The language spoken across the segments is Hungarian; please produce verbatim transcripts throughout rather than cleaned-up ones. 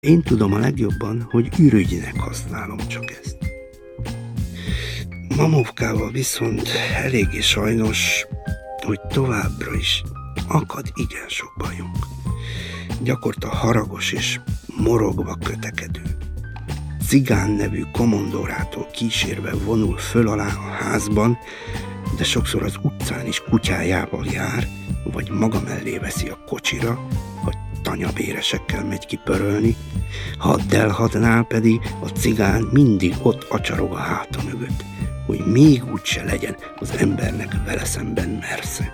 Én tudom a legjobban, hogy ürügynek használom csak ezt. Mamovkával viszont eléggé sajnos, hogy továbbra is akad igen sok bajunk. Gyakorta haragos és morogva kötekedő. Cigán nevű komondórától kísérve vonul föl alá a házban, de sokszor az utcán is kutyájával jár, vagy maga mellé veszi a kocsira, vagy tanyabéresekkel megy kipörölni, ha delhadnál pedig a cigán mindig ott acsarog a háta mögött, hogy még úgyse legyen az embernek vele szemben mersze.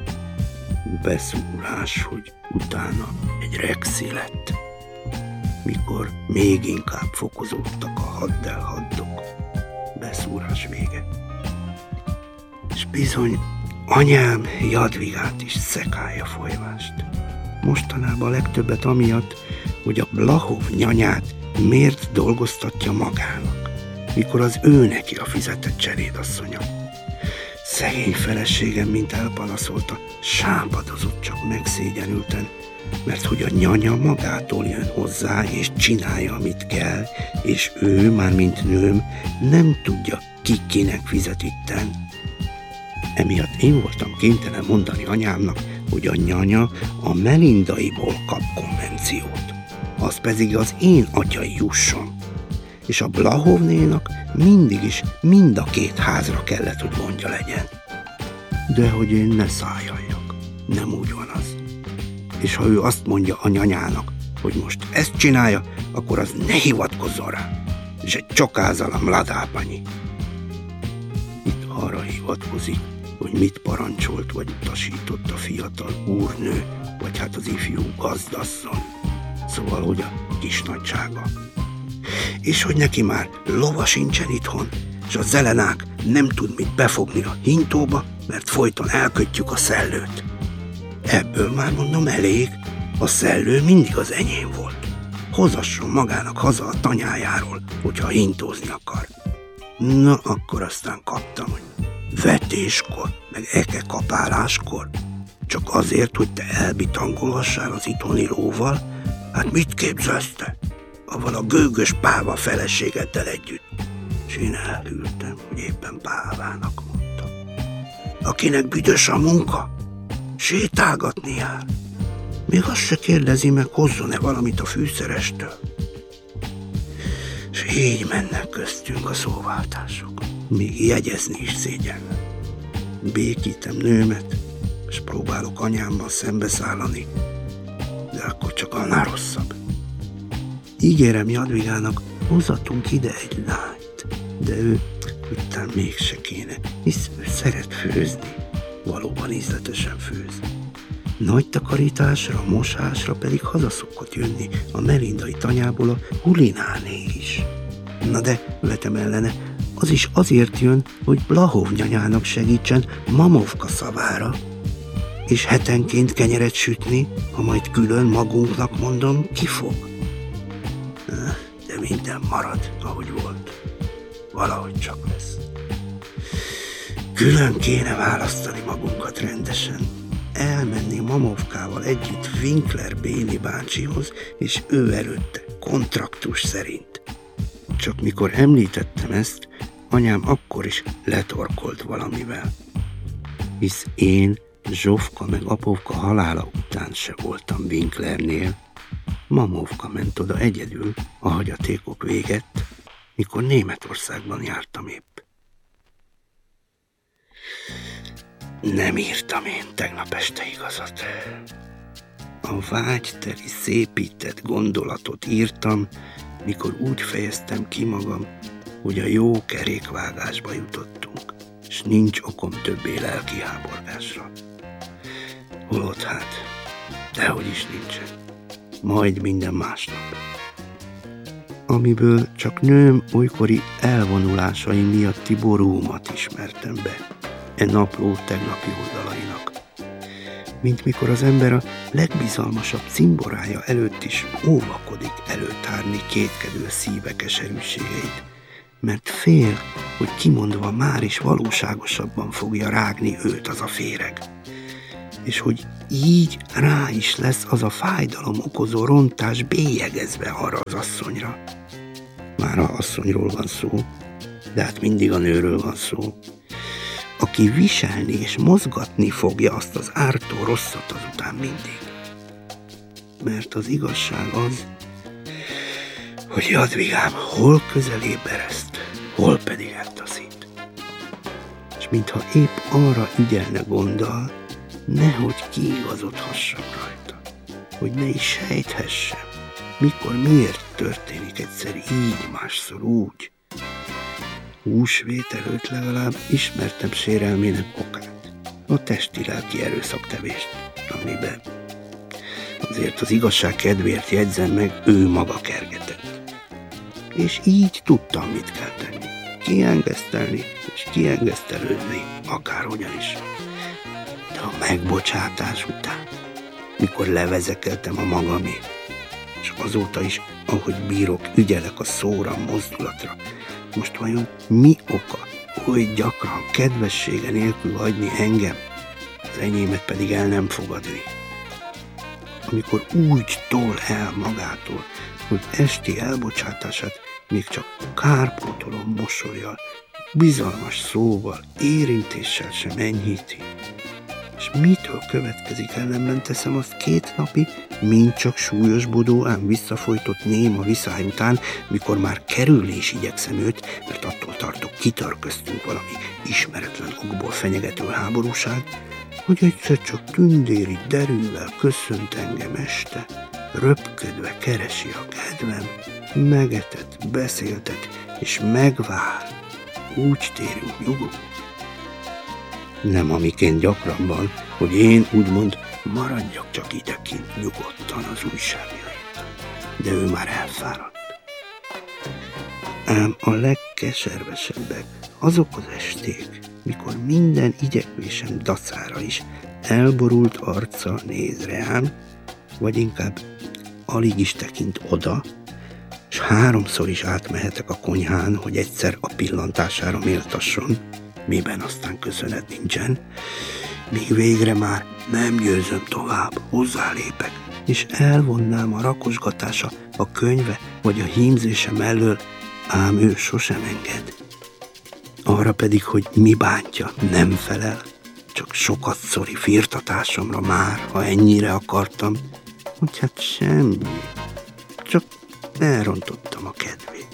Beszúrás, hogy utána egy rexi lett, mikor még inkább fokozódtak a haddelhaddok. Beszúrás vége. És bizony, anyám Jadvigát is szekálja folyvást. Mostanában legtöbbet amiatt, hogy a Blahov nyanyát miért dolgoztatja magának, mikor az ő neki a fizetett cselédasszonya. Szegény feleségem, mint elpanaszolta, sápadozott csak megszégyenülten, mert hogy a nyanya magától jön hozzá, és csinálja, amit kell, és ő, már mint nőm, nem tudja, ki kinek fizet itten. Emiatt én voltam kénytelen mondani anyámnak, hogy a nyanya a melindaiból kap konvenciót, az pedig az én atyai jusson, és a Blahovnénak mindig is mind a két házra kellett, hogy gondja legyen. De hogy én ne szálljak, nem úgy van az. És ha ő azt mondja a nyanyának, hogy most ezt csinálja, akkor az ne hivatkozzon rá, és egy csokázzal a mladápanyi. Itt arra hivatkozik, hogy mit parancsolt vagy utasított a fiatal úrnő, vagy hát az ifjú gazdasszony, szóval, hogy a kisnagysága. És hogy neki már lova sincsen itthon, és a zelenák nem tud mit befogni a hintóba, mert folyton elkötjük a szellőt. Ebből már mondom elég, a szellő mindig az enyém volt. Hozasson magának haza a tanyájáról, hogyha hintózni akar. Na, akkor aztán kaptam, hogy vetéskor, meg eke kapáláskor, csak azért, hogy te elbitangolhassál az itthoni lóval, hát mit képzelsz te? Avval a gőgös páva feleségeddel együtt. És én elhűltem, hogy éppen pávának mondtam. Akinek büdös a munka, sétálgatni jár. Még azt se kérdezi meg, hozzon-e valamit a fűszerestől. És így mennek köztünk a szóváltások. Még jegyezni is szégyellem. Békítem nőmet, és próbálok anyámmal szembeszállani, de akkor csak annál rosszabb. Ígérem Jadvigának, hozatunk ide egy lányt, de ő utána mégse kéne, hisz ő szeret főzni, valóban ízletesen főz. Nagy takarításra, mosásra pedig haza szokott jönni a melindai tanyából a Hulináné is. Na de, vetem ellene, az is azért jön, hogy Blahov nyanyának segítsen Mamovka szavára, és hetenként kenyeret sütni, ha majd külön magunknak mondom, ki fog. De minden marad, ahogy volt. Valahogy csak lesz. Külön kéne választani magunkat rendesen. Elmenni Mamovkával együtt Winkler Béni bácsihoz, és ő előtte, kontraktus szerint. Csak mikor említettem ezt, anyám akkor is letorkolt valamivel. Hisz én, Zsofka meg Apovka halála után se voltam Winklernél. Mamovka ment oda egyedül, a hagyatékok végett, mikor Németországban jártam épp. Nem írtam én tegnap este igazat. A vágyteli, szépített gondolatot írtam, mikor úgy fejeztem ki magam, hogy a jó kerékvágásba jutottunk, és nincs okom többé lelki háborgásra. Holott hát, dehogy is nincsen. Majd minden másnap. Amiből csak nőm olykori elvonulásai miatti borúmat ismertem be, e napló tegnapi oldalainak. Mint mikor az ember a legbizalmasabb cimborája előtt is óvakodik előtárni kétkedő szíve keserűségeit, mert fél, hogy kimondva már is valóságosabban fogja rágni őt az a féreg, és hogy így rá is lesz az a fájdalom okozó rontás bélyegezve arra az asszonyra. Már a asszonyról van szó, de hát mindig a nőről van szó, aki viselni és mozgatni fogja azt az ártó rosszat azután mindig. Mert az igazság az, hogy Jadvigám hol közelébb ereszt, hol pedig eltaszít. És mintha épp arra ügyelne gondol, nehogy kiigazodhassak rajta, hogy ne is sejthessem, mikor miért történik egyszer így, másszor úgy. Húsvét előtt legalább ismertem sérelmének okát, a testi-lelki erőszaktevést, amiben azért az igazság kedvéért jegyzem meg, ő maga kergetett. És így tudtam, mit kell tenni. Kiengesztelni és kiengesztelődni, akárhogyan is. De a megbocsátás után, mikor levezekeltem a magamét, és azóta is, ahogy bírok, ügyelek a szóra, mozdulatra, most vajon mi oka, hogy gyakran kedvessége nélkül hagyni engem, az enyémet pedig el nem fogadni? Amikor úgy tol el magától, hogy esti elbocsátását még csak kárpótoló mosollyal, bizalmas szóval, érintéssel sem enyhíti. És mitől következik, ellenben teszem azt két napi, mind csak súlyosbodó, ám visszafolytott néma viszály után, mikor már kerülni is igyekszem őt, mert attól tartok, kitör köztünk valami ismeretlen okból fenyegető háborúság, hogy egyszer csak tündéri derűvel köszönt engem este, röpködve keresi a kedvem, megetett, beszéltet, és megvár. Úgy térünk nyugodt. Nem amiként gyakrabban, hogy én úgymond maradjak csak idekint nyugodtan az újságjaimban. De ő már elfáradt. Ám a legkeservesebbek azok az esték, mikor minden igyekvésem dacára is elborult arccal néz rám, vagy inkább alig is tekint oda, s háromszor is átmehetek a konyhán, hogy egyszer a pillantására méltasson, miben aztán köszönet nincsen, míg végre már nem győzöm tovább, hozzálépek, és elvonnám a rakosgatása, a könyve vagy a hímzése mellől, ám ő sosem enged. Arra pedig, hogy mi bántja, nem felel, csak sokat szori firtatásomra már, ha ennyire akartam, hogy hát semmi, csak elrontottam a kedvét.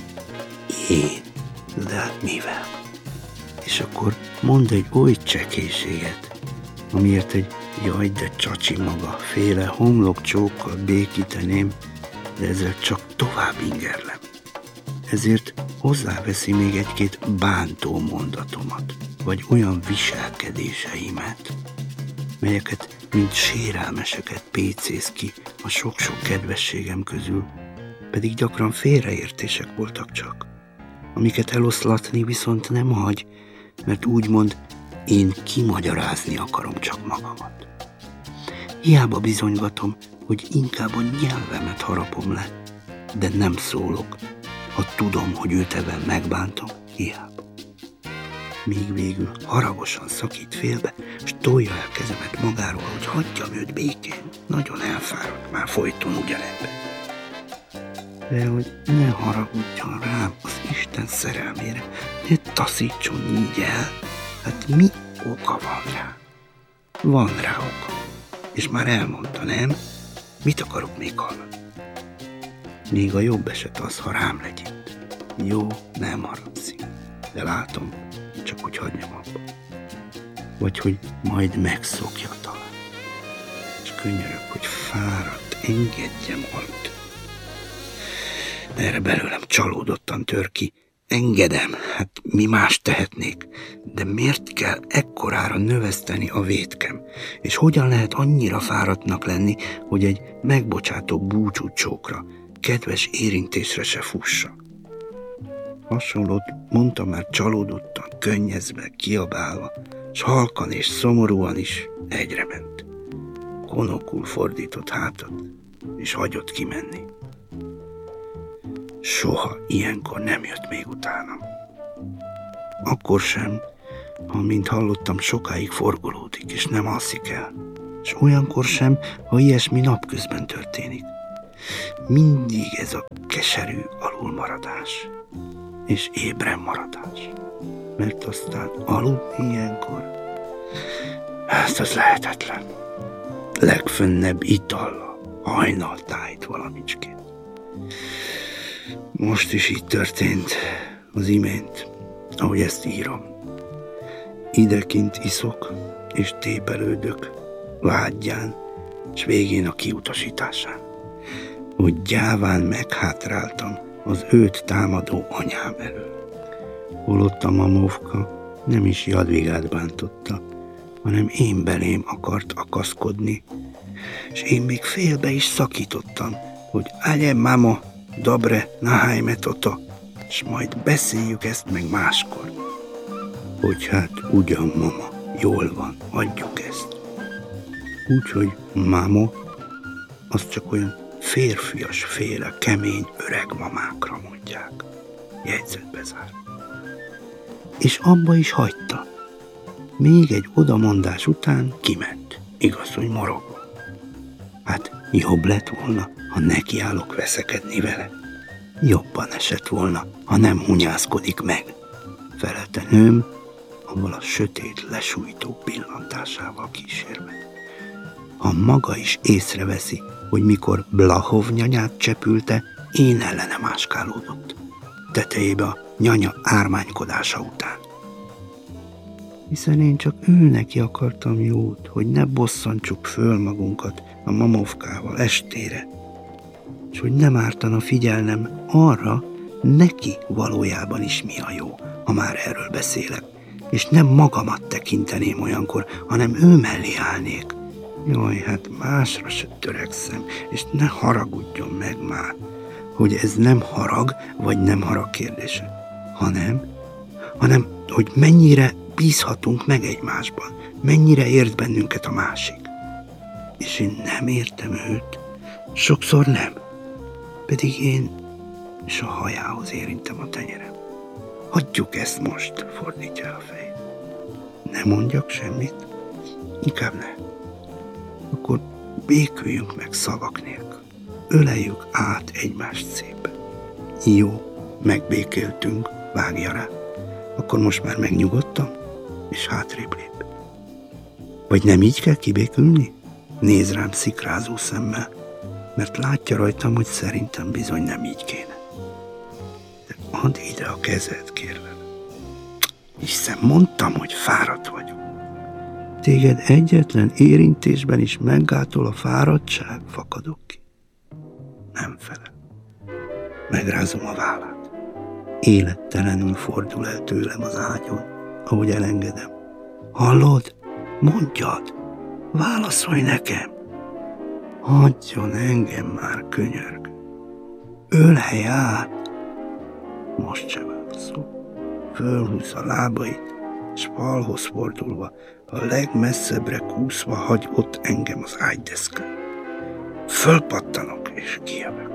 Én, de hát mivel? És akkor mondd egy oly csekélységet, amiért egy jaj, de csacsi maga féle homlokcsókkal békíteném, de ezzel csak tovább ingerlem. Ezért hozzáveszi még egy-két bántó mondatomat, vagy olyan viselkedéseimet, melyeket, mint sérelmeseket pécéz ki a sok-sok kedvességem közül, pedig gyakran félreértések voltak csak, amiket eloszlatni viszont nem hagy, mert úgymond én kimagyarázni akarom csak magamat. Hiába bizonygatom, hogy inkább a nyelvemet harapom le, de nem szólok, ha tudom, hogy őt ebben megbántom, hiába. Míg végül haragosan szakít félbe, s tolja el kezemet magáról, hogy hagyjam őt békén. Nagyon elfáradt már folyton ugyanebben. De hogy ne haragudjon rám az Isten szerelmére, ne taszítson így el, hát mi oka van rá? Van rá oka, és már elmondta, nem? Mit akarok még hallani? Még a jobb eset az, ha rám legyint. Jó, nem haragszik, de látom, csak úgy hagyjam abba. Vagy hogy majd megszokja talán. És könyörög, hogy fáradt, engedjem aludt. Erre belőlem csalódottan tör ki. Engedem, hát mi más tehetnék, de miért kell ekkorára növeszteni a vétkem? És hogyan lehet annyira fáradtnak lenni, hogy egy megbocsátó búcsúcsókra, kedves érintésre se fussa? Hasonlót mondtam már csalódottan, könnyezve, kiabálva, s halkan és szomorúan is egyre ment. Konokul fordított hátat, és hagyott kimenni. Soha ilyenkor nem jött még utánam. Akkor sem, ha, mint hallottam, sokáig forgolódik, és nem alszik el. és olyankor sem, ha ilyesmi napközben történik. Mindig ez a keserű alulmaradás, és ébren maradás. Mert aztán aludni ilyenkor, hát az lehetetlen. Legfönnebb itallal, hajnaltájt valamicskét. Most is így történt, az imént, ahogy ezt írom. Idekint iszok, és tépelődök, vágyján, s végén a kiutasításán, hogy gyáván meghátráltam az őt támadó anyám elől. Holott a Mamovka nem is Jadvigát bántotta, hanem én belém akart akaszkodni, és én még félbe is szakítottam, hogy ágyem, mama, dobre, nahajme toto, s majd beszéljük ezt meg máskor. Hogy hát ugyan, mama, jól van, adjuk ezt. Úgyhogy mámo, az csak olyan férfias féle, kemény öreg mamákra mondják. Jegyzetbe zár. És abba is hagyta. Még egy odamondás után kiment. Igaz, hogy morogva. Hát jobb lett volna, ha nekiállok veszekedni vele. Jobban esett volna, ha nem hunyászkodik meg. Felelte nőm, avval a sötét lesújtó pillantásával kísérve. Ha maga is észreveszi, hogy mikor Blahov nyanyát csepülte, én ellene máskálódott. Tetejébe a nyanya ármánykodása után. Hiszen én csak ő neki akartam jót, hogy ne bosszantsuk föl magunkat a Mamovkával estére, és hogy nem ártana figyelnem arra, neki valójában is mi a jó, ha már erről beszélek, és nem magamat tekinteném olyankor, hanem ő mellé állnék. Jaj, hát másra se törekszem, és ne haragudjon meg már, hogy ez nem harag, vagy nem harag kérdése, hanem, hanem, hogy mennyire bízhatunk meg egymásban, mennyire ért bennünket a másik. És én nem értem őt, sokszor nem, pedig én és a hajához érintem a tenyerem. Hagyjuk ezt most, fordítja el a fejét. Ne mondjak semmit, inkább ne. Akkor béküljünk meg szavak nélkül. Öleljük át egymást szépen. Jó, megbékéltünk, vágja rá. Akkor most már megnyugodtam, és hátrébb lép. Vagy nem így kell kibékülni? Néz rám szikrázó szemmel, mert látja rajtam, hogy szerintem bizony nem így kéne. De add ide a kezed, kérlek. Hiszen mondtam, hogy fáradt vagyok. Téged egyetlen érintésben is meggátol a fáradtság, fakadok ki. Nem felel. Megrázom a vállát. Élettelenül fordul el tőlem az ágyon, ahogy elengedem. Hallod? Mondjad! Válaszolj nekem! Hagyjon engem már, könyörg! Ölelj át! Most se válaszol. Fölhúz a lábait, s falhoz fordulva, a legmesszebbre kúszva hagy ott engem az ágydeszkán. Fölpattanok, és kijövök.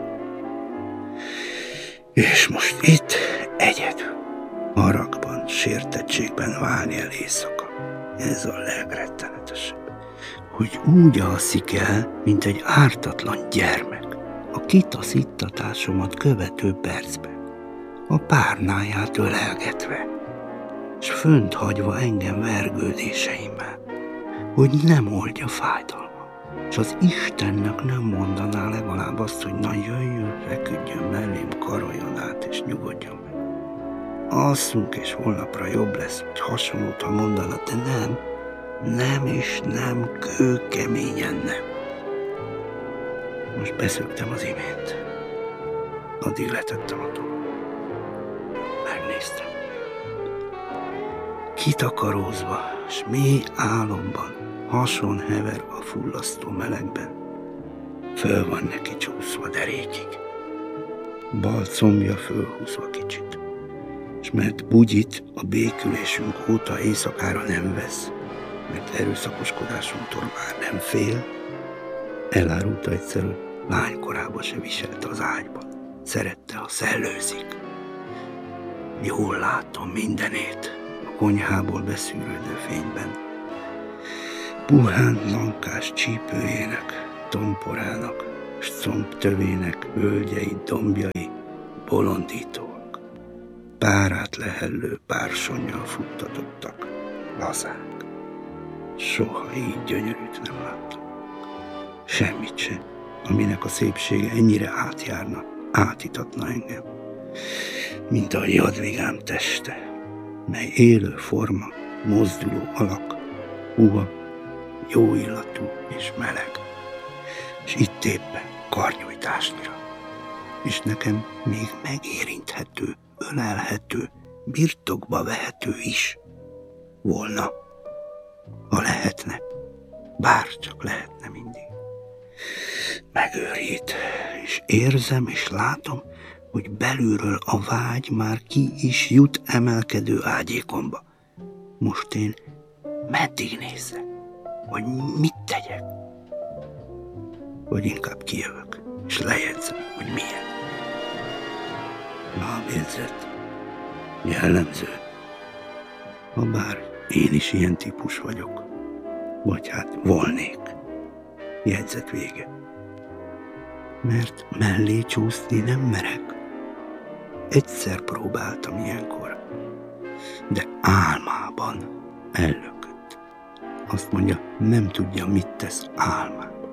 És most itt egyedül, haragban, sértettségben válni el éjszaka. Ez a legrettenetesebb, hogy úgy alszik el, mint egy ártatlan gyermek, a kitaszítatásomat követő percben, a párnáját ölelgetve, s fönt hagyva engem vergődéseimmel, hogy nem oldja fájdalma, és az Istennek nem mondaná legalább azt, hogy na jöjjön, feküdjön mellém, karoljon át, és nyugodjon meg. Alszunk, és holnapra jobb lesz, hogy hasonlót, ha mondana, de nem, nem és nem, kőkeményen nem. Most beszöktem az imént. Addig letettem a dolgot. Megnéztem. Kitakarózva, s mély álomban, hason heverve a fullasztó melegben, föl van neki csúszva derékig. Bal combja fölhúzva kicsit, s mert bugyit a békülésünk óta éjszakára nem vesz, mert erőszakoskodásunktól már nem fél, elárulta egyszerű, lánykorában se viselte az ágyban. Szerette, ha szellőzik. Jól látom mindenét a konyhából beszűrődő fényben. puhán lankás csípőjének, tomporának, s combtövének völgyei, dombjai bolondítóak, párát lehellő bársonnyal futtatottak, lazák. Soha így gyönyörűt nem láttam. Semmit sem, aminek a szépsége ennyire átjárna, átitatna engem, mint a Jadvigám teste, mely élő forma, mozduló alak, puha, jó illatú és meleg, és itt éppen karnyújtásnyira, és nekem még megérinthető, ölelhető, birtokba vehető is volna, ha lehetne, bár csak lehetne mindig. Megőrít, és érzem és látom, hogy belülről a vágy már ki is jut emelkedő ágyékomba. Most én meddig nézzek? Vagy mit tegyek? Vagy inkább kijövök, és lejegyzem, hogy milyen. Lábérzet, jellemző. Habár én is ilyen típus vagyok, vagy hát volnék. Jegyzet vége. Mert mellé csúszni nem merek. Egyszer próbáltam ilyenkor, de álmában ellökött. Azt mondja, nem tudja, mit tesz álmában.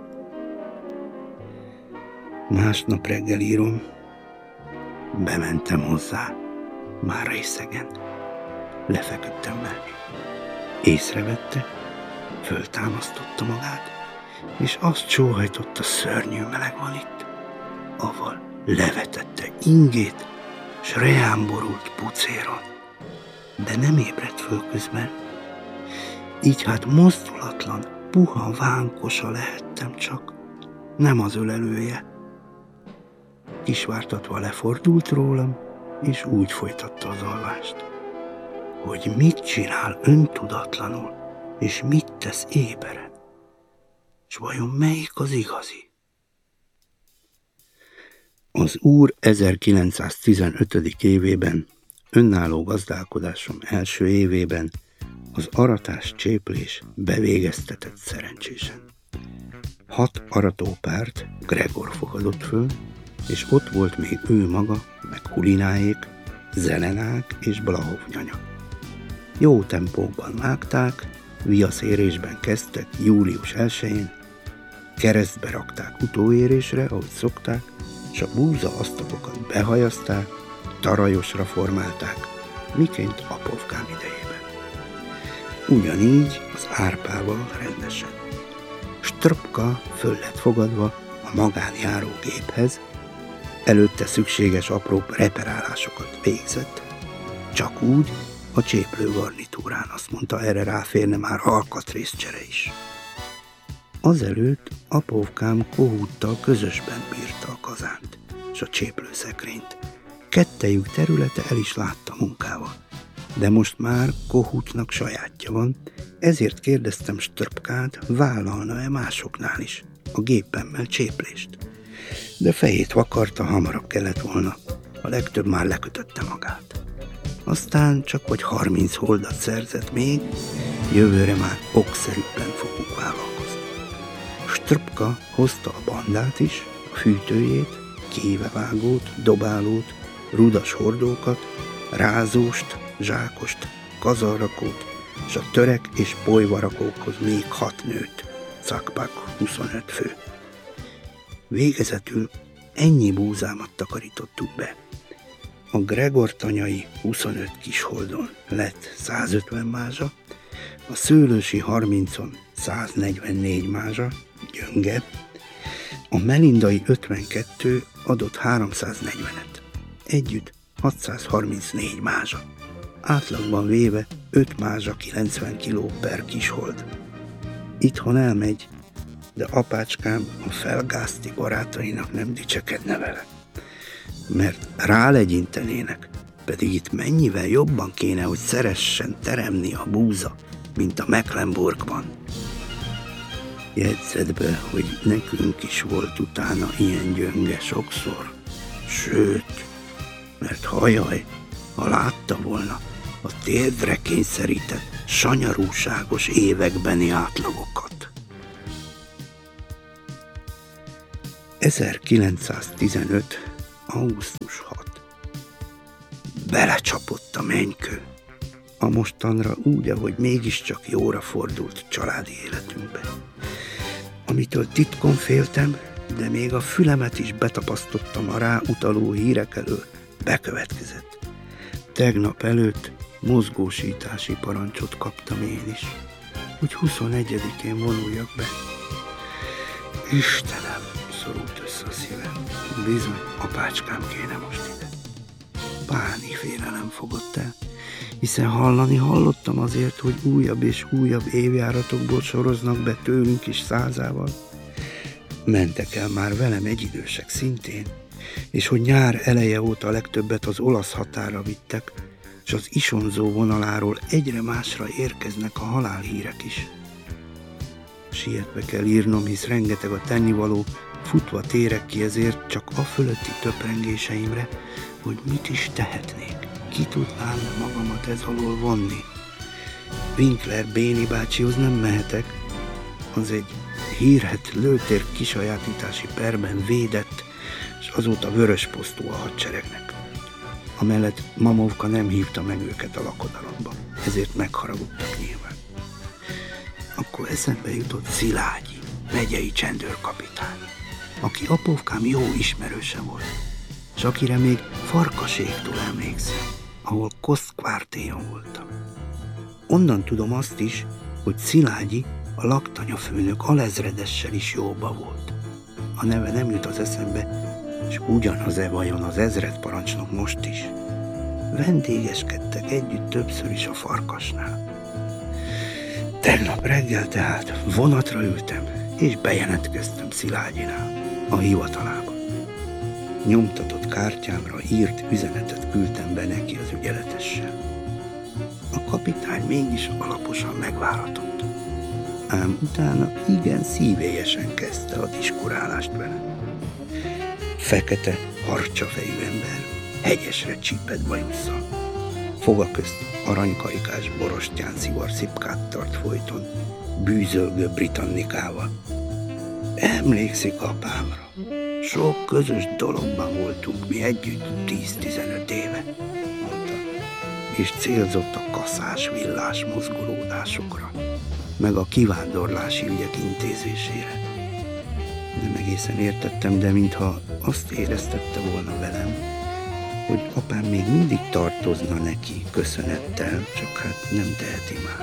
Másnap reggel írom, bementem hozzá, már részegen. Lefeküdtem mellé. Észrevette, föltámasztotta magát, és azt sóhajtotta, szörnyű meleg van itt. Aval levetette ingét, s reám borult pucéron, de nem ébredt föl közben. Így hát mozdulatlan, puha vánkosa lehettem csak, nem az ölelője. Kisvártatva lefordult rólam, és úgy folytatta az alvást, hogy mit csinál öntudatlanul, és mit tesz éberen, s vajon melyik az igazi? Az Úr ezerkilencszáztizenötödik évében, önálló gazdálkodásom első évében az aratás cséplés bevégeztetett szerencsésen. Hat aratópárt Gregor fogadott föl, és ott volt még ő maga, meg Hulináék, Zelenák és Blahov nyanya. Jó tempóban vágták, viaszérésben kezdtek július elsején, keresztbe rakták utóérésre, ahogy szokták, és a búza asztalokat behajazták, tarajosra formálták, miként Apovkám idejében. Ugyanígy az árpával rendesen. Stropka föl lett fogadva a magánjáró géphez, előtte szükséges apró reperálásokat végzett, csak úgy a cséplő garnitúrán, azt mondta, erre ráférne már alkatrészcsere is. Azelőtt Apovkám Kohúttal közösben bírta a kazánt és a cséplőszekrényt. Kettejük területe el is látta munkával, de most már Kohútnak sajátja van, ezért kérdeztem Stropkát, vállalna-e másoknál is a gépemmel cséplést. De fejét vakarta, hamarabb kellett volna, a legtöbb már lekötötte magát. Aztán csak vagy harminc holdat szerzett még, jövőre már okszerűbben fogunk vállalkozni. Stropka hozta a bandát is, a fűtőjét, kévevágót, dobálót, rudas hordókat, rázóst, zsákost, kazalrakót, és a törek és polyvarakókhoz még hat nőt, cakpak huszonöt fő. Végezetül ennyi búzámat takarítottuk be. A Gregor tanyai huszonöt kisholdon lett százötven mázsa, a szőlősi harmincon száznegyvennégy mázsa, gyönge, a melindai ötvenkettő adott háromszáznegyvenet, együtt hatszázharmincnégy mázsa, átlagban véve öt mázsa kilencven kiló per kishold. Itthon elmegy, de apácskám a felgázti barátainak nem dicsekedne vele, mert rálegyintenének, pedig itt mennyivel jobban kéne, hogy szeressen teremni a búza, mint a Mecklenburgban. Jegyzed be, hogy nekünk is volt utána ilyen gyönge sokszor, sőt, mert hajaj, ha látta volna a térdre kényszerített sanyarúságos évekbeni átlagokat. ezerkilencszáztizenöt. augusztus hatodika. Belecsapott a mennykő. A mostanra úgy, ahogy mégiscsak jóra fordult családi életünkbe. Amitől titkon féltem, de még a fülemet is betapasztottam a rá utaló hírek elől, bekövetkezett. Tegnap előtt mozgósítási parancsot kaptam én is, hogy huszonegyedikén vonuljak be. Istenem, szorult össze a szívem. Bizony, apácskám kéne most ide. Páni félelem fogott el, hiszen hallani hallottam azért, hogy újabb és újabb évjáratokból soroznak be tőlünk is százával. Mentek el már velem egyidősek szintén, és hogy nyár eleje óta legtöbbet az olasz határra vittek, és az Isonzó vonaláról egyre másra érkeznek a halálhírek is. Sietve kell írnom, hisz rengeteg a tennivaló, futva térek ki ezért csak a fölötti töprengéseimre, hogy mit is tehetnék, ki tudnám magamat ez alól vonni. Winkler Béni bácsihoz nem mehetek, az egy hírhedt lőtér kisajátítási perben védett, és azóta vörös posztó a hadseregnek. Amellett Mamovka nem hívta meg őket a lakodalomba, ezért megharagudtak nyilván. Akkor eszembe jutott Szilágyi, megyei csendőrkapitány, aki apóvkám jó ismerőse volt, és akire még Farkaségtól emlékszem, ahol Koszkvártéjon voltam. Onnan tudom azt is, hogy Szilágyi a laktanyafőnök alezredessel is jóba volt. A neve nem jut az eszembe, és ugyanaz-e vajon az ezredparancsnok most is. Vendégeskedtek együtt többször is a Farkasnál. Tegnap reggel tehát vonatra ültem, és bejelentkeztem Szilágyinál, a hivatalába. Nyomtatott kártyámra írt üzenetet küldtem be neki az ügyeletessel. A kapitány mégis alaposan megváratott, ám utána igen szívélyesen kezdte a diskurálást vele. Fekete, harcsafejű ember, hegyesre csípett bajusszal. Foga közt aranykarikás borostyán szivarszipkát tart folyton, bűzölgő britannikával. Emlékszik apámra. Sok közös dologban voltunk mi együtt tíz-tizenöt éve, mondta, és célzott a kaszás villás mozgolódásokra, meg a kivándorlási ügyek intézésére. Nem egészen értettem, de mintha azt éreztette volna velem, hogy apám még mindig tartozna neki köszönettel, csak hát nem teheti már.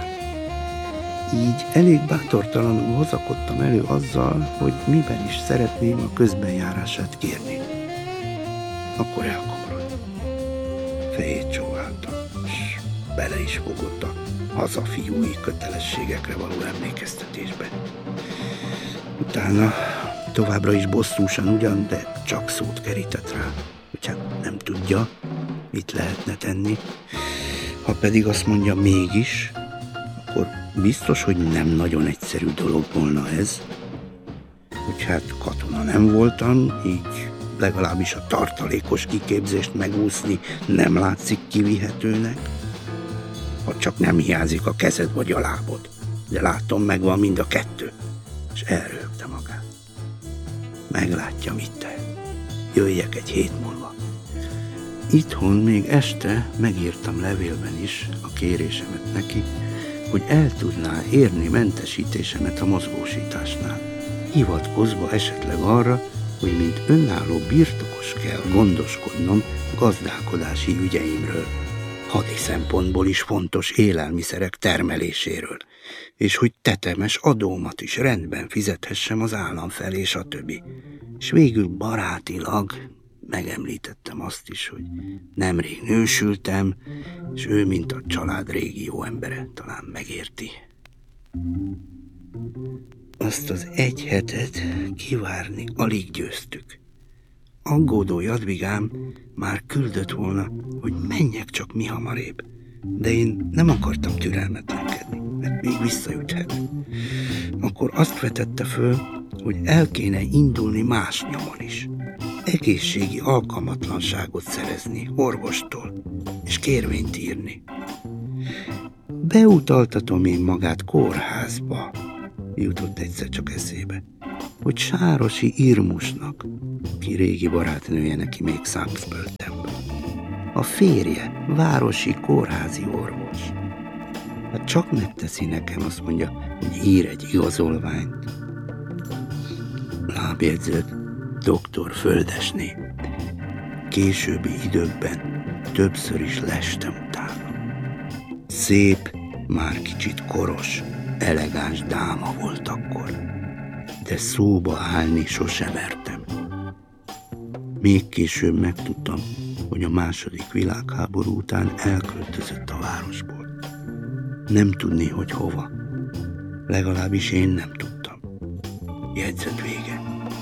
Így elég bátortalanul hozakodtam elő azzal, hogy miben is szeretném a közbenjárását kérni. Akkor elkamarodt. Fejét csóválta, és bele is fogott a hazafiúi kötelességekre való emlékeztetésbe. Utána továbbra is bosszúsan ugyan, de csak szót kerített rá, hogy hát nem tudja, mit lehetne tenni. Ha pedig azt mondja mégis, akkor biztos, hogy nem nagyon egyszerű dolog volna ez, hogy hát katona nem voltam, így legalábbis a tartalékos kiképzést megúszni nem látszik kivihetőnek. Ha csak nem hiányzik a kezed vagy a lábod, de látom, megvan mind a kettő, és elröhögte magát. Meglátja, mit tehet. Jöjjek egy hét múlva. Itthon még este megírtam levélben is a kérésemet neki, hogy el tudná érni mentesítésemet a mozgósításnál, hivatkozva esetleg arra, hogy mint önálló birtokos kell gondoskodnom gazdálkodási ügyeimről, hadi szempontból is fontos élelmiszerek termeléséről, és hogy tetemes adómat is rendben fizethessem az állam felé, stb. És végül barátilag megemlítettem azt is, hogy nemrég nősültem, és ő, mint a család régi jó embere, talán megérti. Azt az egy hetet kivárni alig győztük. Aggódó Jadvigám már küldött volna, hogy menjek csak mi hamarébb, de én nem akartam türelmetlenkedni, mert még visszaüthet. Akkor azt vetette föl, hogy el kéne indulni más nyomon is. Egészségi alkalmatlanságot szerezni orvostól, és kérvényt írni. Beutaltatom én magát kórházba, jutott egyszer csak eszébe, hogy Sárosi Irmusnak, ki régi barátnője neki még Szákszböltenből, a férje városi kórházi orvos. Hát csak megteszi nekem, azt mondja, hogy ír egy igazolványt. Lábjegyzet, doktor Földesné. Későbbi időkben többször is lestem utána. Szép, már kicsit koros, elegáns dáma volt akkor, de szóba állni sosem mertem. Még később megtudtam, hogy a második világháború után elköltözött a városból. Nem tudni, hogy hova. Legalábbis én nem tudtam. Jegyzet vége.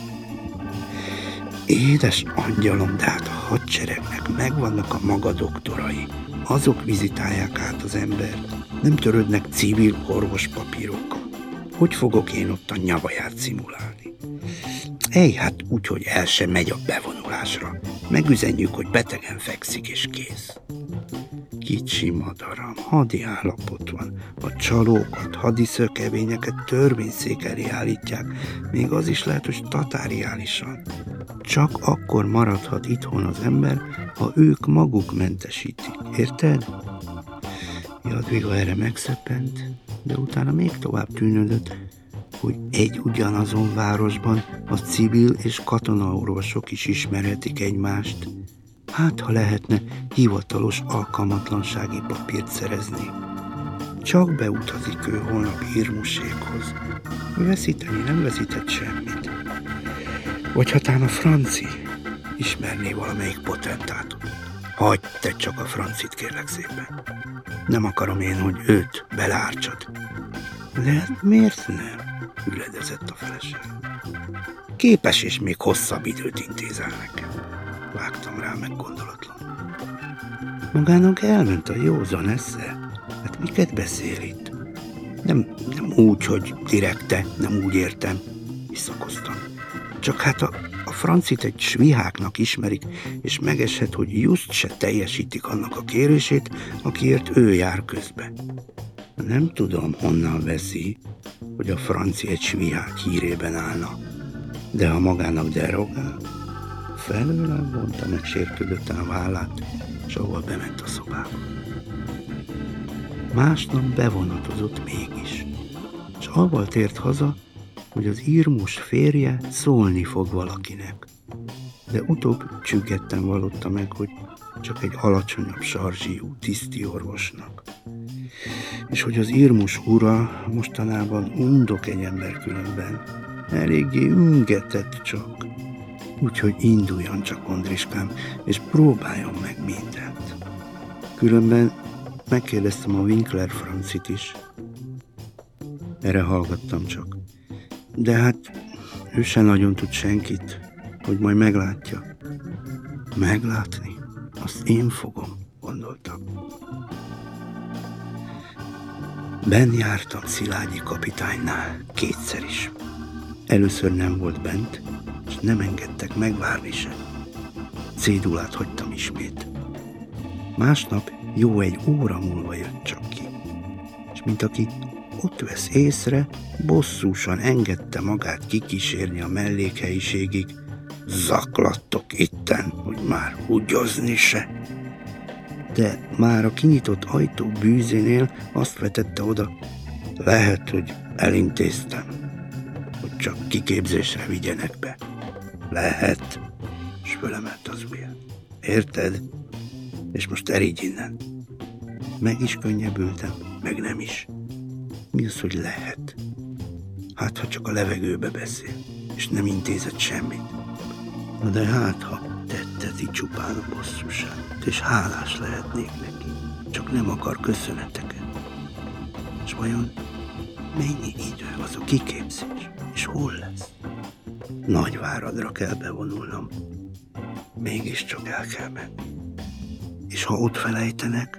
Édes angyalom, de hát a hadseregnek megvannak a maga doktorai. Azok vizitálják át az embert. Nem törődnek civil orvospapírokkal. Hogy fogok én ott a nyavaját szimulálni? Ej, hát úgy, hogy el sem megy a bevonulásra. Megüzenjük, hogy betegen fekszik és kész. Kicsi madaram, hadi állapot van. A csalókat, hadiszökevényeket törvényszék elé állítják, még az is lehet, hogy statáriálisan. Csak akkor maradhat itthon az ember, ha ők maguk mentesítik. Érted? Jadviga erre megszöppent, de utána még tovább tűnődött, hogy egy ugyanazon városban a civil és katonaorvosok is ismerhetik egymást. Hát, ha lehetne hivatalos alkalmatlansági papírt szerezni. Csak beutazik ő holnap Irmusékhoz. Veszíteni nem veszített semmit. Vagy hatán a franci ismerné valamelyik potentátot. Hagyd te csak a francit, kérlek szépen. Nem akarom én, hogy őt belártsad. De hát miért nem? Üledezett a feleség. Képes és még hosszabb időt intézel nekem. Vágtam rá meg gondolatlan. Magának elment a józan esze. Hát miket beszél itt? Nem, nem úgy, hogy direkte, nem úgy értem. Visszakoztam. Csak hát a, a francit egy sviháknak ismerik, és megeshet, hogy just se teljesítik annak a kérését, akiért ő jár közbe. Nem tudom, honnan veszi, hogy a franci egy svihák hírében állna. De ha magának derogál, felőlem vonta meg sértődötten a vállát, és ahol bement a szobába. Másnap bevonatozott mégis, és avval tért haza, hogy az Irmus férje szólni fog valakinek. De utóbb csüggetten vallotta meg, hogy csak egy alacsonyabb sarzsíjú tiszti orvosnak. És hogy az Irmus ura mostanában undok egy ember különben, eléggé üngetett csak. Úgyhogy induljon csak, Ondriskám, és próbáljon meg mindent. Különben megkérdeztem a Winkler francit is. Erre hallgattam csak. De hát ő se nagyon tud senkit, hogy majd meglátja. Meglátni? Azt én fogom, gondoltam. Benn jártam Szilágyi kapitánynál kétszer is. Először nem volt bent, és nem engedtek megvárni se. Cédulát hagytam ismét. Másnap jó egy óra múlva jött csak ki. És mint aki ott vesz észre, bosszúsan engedte magát kikísérni a mellékhelyiségig. Zaklattok itten, hogy már húgyozni se. De már a kinyitott ajtó bűzénél azt vetette oda, lehet, hogy elintéztem, hogy csak kiképzésre vigyenek be. Lehet, és fölemelt az ujját. Érted? És most erígy innen. Meg is könnyebbültem, meg nem is. Mi az, hogy lehet? Hát, ha csak a levegőbe beszél, és nem intézett semmit. Na de hát, ha tetteti csupán a bosszúságot, és hálás lehetnék neki, csak nem akar köszöneteket. És vajon mennyi idő az a kiképzés, és hol lesz? Nagyváradra kell bevonulnom, mégiscsak el kell menni. És ha ott felejtenek,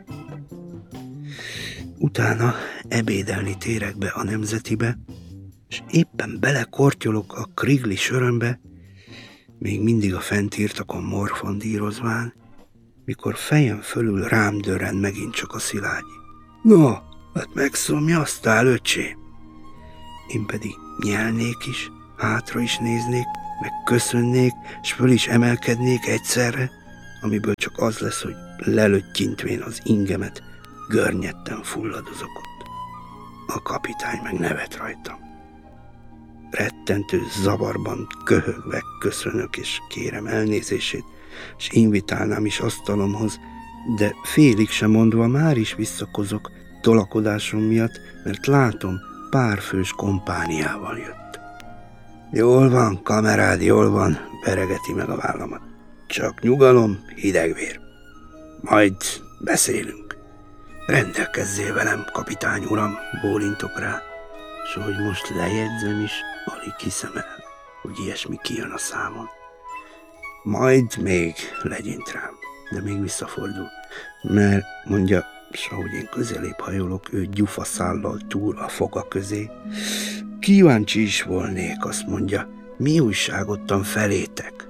utána ebédelni térek be a Nemzetibe, és éppen belekortyolok a Krigli sörömbe, még mindig a fentírtakon morfondírozván, mikor fejem fölül rám dörren megint csak a Szilágyi. No, hát megszomjaztál, öcsém. Én pedig nyelnék is, hátra is néznék, meg köszönnék, s föl is emelkednék egyszerre, amiből csak az lesz, hogy lelöttyintvén az ingemet, görnyetten fulladozok ott. A kapitány meg nevet rajtam. Rettentő zavarban köhögve köszönök, és kérem elnézését, s invitálnám is asztalomhoz, de félig sem mondva már is visszakozok tolakodásom miatt, mert látom, pár fős kompániával jött. Jól van, kamerád, jól van, veregeti meg a vállamat. Csak nyugalom, hidegvér. Majd beszélünk. Rendelkezzél velem, kapitány uram, bólintok rá, s hogy most lejegyzem is, alig hiszem el, hogy ilyesmi kijön a számon. Majd még legyint rám, de még visszafordul, mert mondja, s ahogy én közelébb hajolok, ő gyufaszállal túl a foga közé. Kíváncsi is volnék, azt mondja, mi újságottan felétek?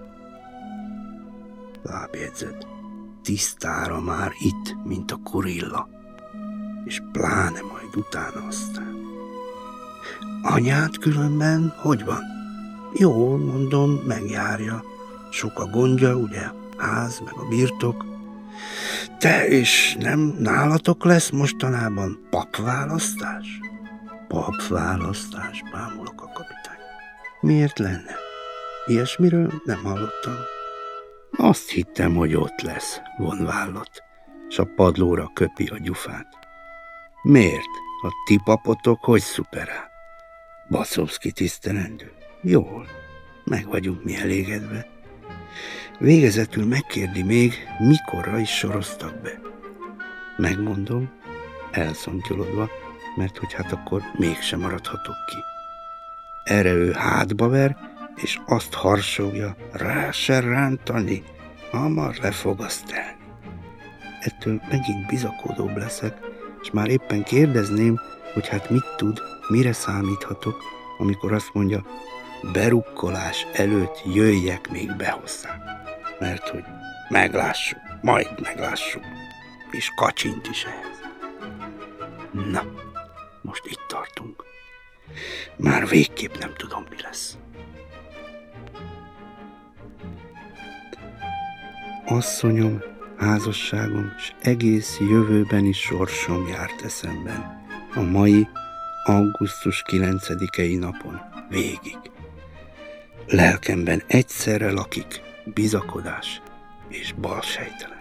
Lábjegyzet, tisztára már itt, mint a kurilla, és pláne majd utána aztán. Anyád különben hogy van? Jól, mondom, megjárja. Sok a gondja, ugye, ház, meg a birtok. Te és nem nálatok lesz mostanában papválasztás? Papválasztás, bámulok a kapitány. Miért lenne? Ilyesmiről nem hallottam. Azt hittem, hogy ott lesz, von vállat, s a padlóra köpi a gyufát. Miért? A ti papotok hogy szuperál? Bacovszki tisztelendő. Jól, meg vagyunk mi elégedve. Végezetül megkérdi még, mikorra is soroztak be. Megmondom, elszontyolodva, mert hogy hát akkor mégsem maradhatok ki. Erre ő hátba ver, és azt harsogja, rá se rántani, hamar le fog azt telni. Ettől megint bizakodóbb leszek, és már éppen kérdezném, hogy hát mit tud, mire számíthatok, amikor azt mondja, berukkolás előtt jöjjek még be hozzá. Mert hogy meglássuk, majd meglássuk, és kacsint is ehhez. Na, most itt tartunk. Már végképp nem tudom, mi lesz. Asszonyom, házasságom, s egész jövőbeni sorsom járt eszemben a mai augusztus kilencedikei napon végig. Lelkemben egyszerre lakik bizakodás és balsejtelen.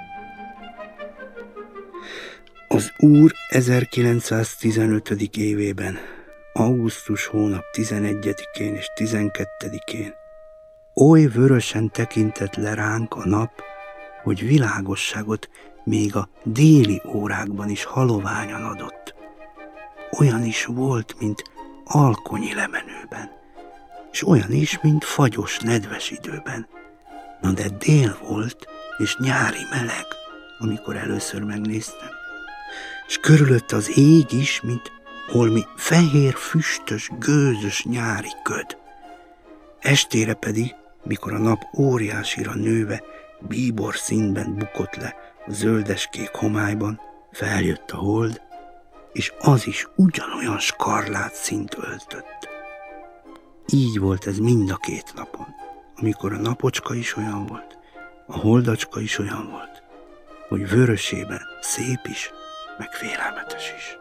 Az Úr ezerkilencszáztizenötödik évében, augusztus hónap tizenegyedikén és tizenkettedikén oly vörösen tekintett le ránk a nap, hogy világosságot még a déli órákban is haloványan adott. Olyan is volt, mint alkonyi lemenőben, és olyan is, mint fagyos, nedves időben. Na de dél volt, és nyári meleg, amikor először megnéztem. És körülött az ég is, mint holmi fehér, füstös, gőzös nyári köd. Estére pedig, mikor a nap óriásira nőve, bíbor színben bukott le a zöldeskék homályban, feljött a hold, és az is ugyanolyan skarlát színt öltött. Így volt ez mind a két napon, amikor a napocska is olyan volt, a holdacska is olyan volt, hogy vörösében szép is, meg félelmetes is.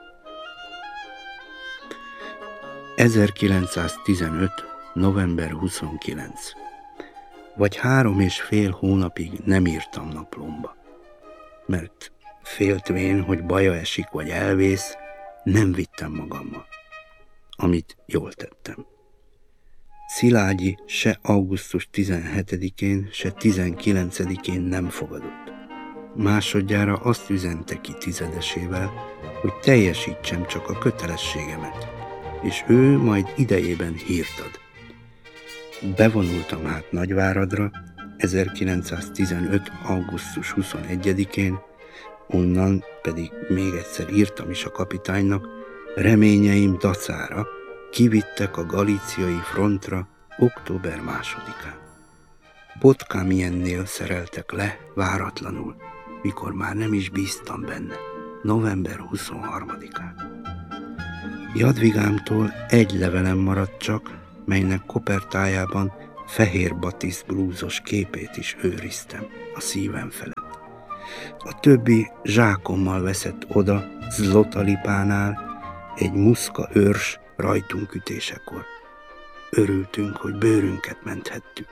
ezerkilencszáztizenöt. november huszonkilencedike. Vagy három és fél hónapig nem írtam naplomba, mert féltvén, hogy baja esik vagy elvész, nem vittem magammal, amit jól tettem. Szilágyi se augusztus tizenhetedikén, se tizenkilencedikén nem fogadott. Másodjára azt üzente ki tizedesével, hogy teljesítsem csak a kötelességemet, és ő majd idejében hírt ad. Bevonultam hát Nagyváradra ezerkilencszáztizenöt. augusztus huszonegyedikén, onnan pedig még egyszer írtam is a kapitánynak, reményeim dacára kivittek a galíciai frontra október másodikán. Podkamjennél szereltek le váratlanul, mikor már nem is bíztam benne, november huszonharmadikán. Jadvigámtól egy levelem maradt csak, melynek kopertájában fehér batisz blúzos képét is őriztem a szívem felett. A többi zsákommal veszett oda Zlotalipánál egy muszka őrs rajtunk ütésekor. Örültünk, hogy bőrünket menthettük.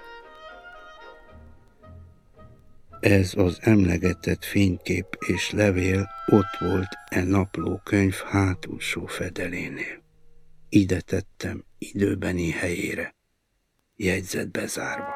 Ez az emlegetett fénykép és levél ott volt e naplókönyv hátulsó fedelénél. Ide tettem időbeni helyére, jegyzet bezárva.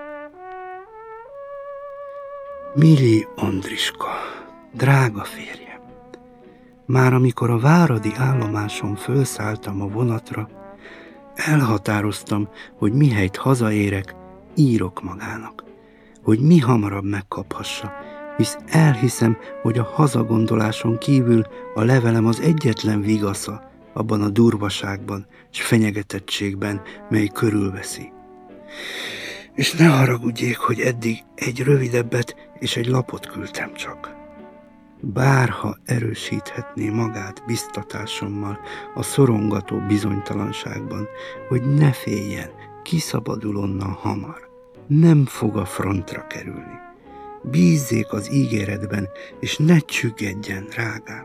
Mili Andriska, drága férjem, már amikor a váradi állomáson fölszálltam a vonatra, elhatároztam, hogy mihelyt hazaérek, írok magának, hogy mi hamarabb megkaphassa, hisz elhiszem, hogy a hazagondoláson kívül a levelem az egyetlen vigasza abban a durvaságban s fenyegetettségben, mely körülveszi. És ne haragudjék, hogy eddig egy rövidebbet és egy lapot küldtem csak. Bárha erősíthetné magát biztatásommal a szorongató bizonytalanságban, hogy ne féljen, kiszabadul onnan hamar. Nem fog a frontra kerülni. Bízzék az ígéretben, és ne csüggedjen, drágám.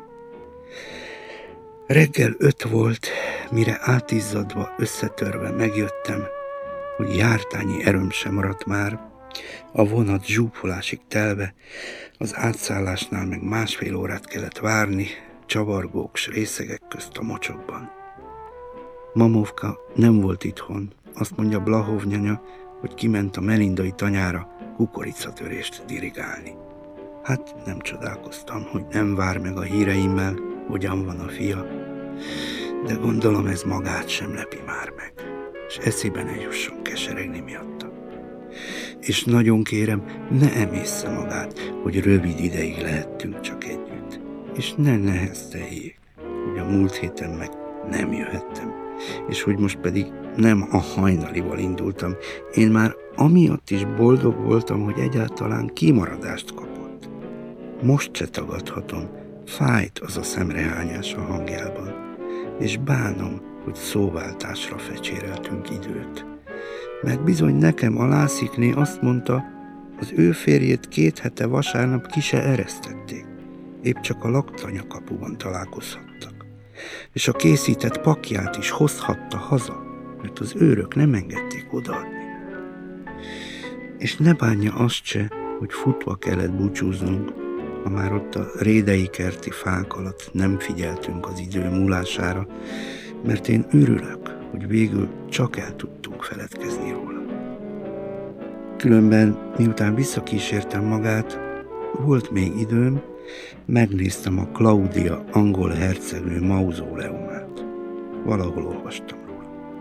Reggel öt volt, mire átizzadva, összetörve megjöttem, hogy jártányi erőm sem maradt már, a vonat zsúfolásig telve, az átszállásnál meg másfél órát kellett várni, csavargók s részegek közt a mocsokban. Mamovka nem volt itthon, azt mondja Blahov nyanya, hogy kiment a melindai tanyára kukoricatörést dirigálni. Hát nem csodálkoztam, hogy nem vár meg a híreimmel, hogyan van a fia, de gondolom ez magát sem lepi már meg, és eszébe ne jusson keseregni miatta. És nagyon kérem, ne emészze magát, hogy rövid ideig lehettünk csak együtt, és ne nehezteljék, hogy a múlt héten meg nem jöhettem, és hogy most pedig nem a hajnalival indultam, én már amiatt is boldog voltam, hogy egyáltalán kimaradást kapott. Most se tagadhatom, fájt az a szemrehányás a hangjában, és bánom, hogy szóváltásra fecséreltünk időt. Mert bizony nekem a Lászikné azt mondta, az ő férjét két hete vasárnap ki se eresztették, épp csak a laktanyakapuban találkozhattak, és a készített pakját is hozhatta haza, mert az őrök nem engedték odaadni. És ne bánja azt se, hogy futva kellett búcsúznunk, ha már ott a rédei kerti fák alatt nem figyeltünk az idő múlására, mert én örülök, hogy végül csak el tudtunk feledkezni róla. Különben, miután visszakísértem magát, volt még időm, megnéztem a Claudia angol hercegnő mauzóleumát. Valahol olvastam róla.